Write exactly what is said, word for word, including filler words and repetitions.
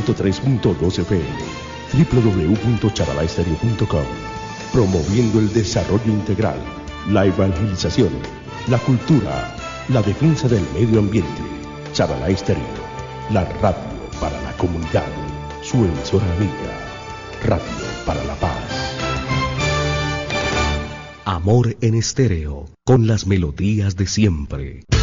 ciento tres punto dos F M, doble u doble u doble u punto charalá estéreo punto com, promoviendo el desarrollo integral, la evangelización, la cultura, la defensa del medio ambiente. Charalá Estéreo, la radio para la comunidad, su emisora amiga, Radio para la Paz. Amor en estéreo, con las melodías de siempre.